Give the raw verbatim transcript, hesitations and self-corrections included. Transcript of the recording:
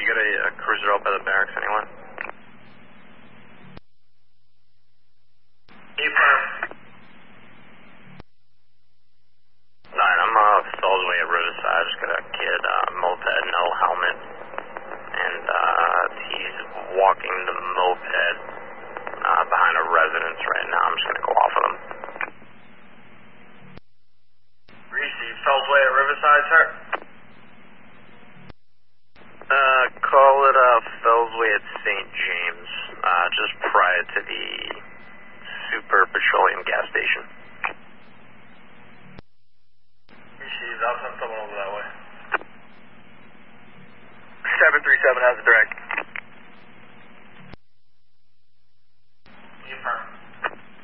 get a, a cruiser out by the barracks, anyone? E-firm. Alright, I'm uh, Fellsway at Riverside. I just got a kid, uh, moped, no helmet. And uh, he's walking the moped uh, behind a residence right now. I'm just going to go off with him. Receive Fellsway at Riverside, sir.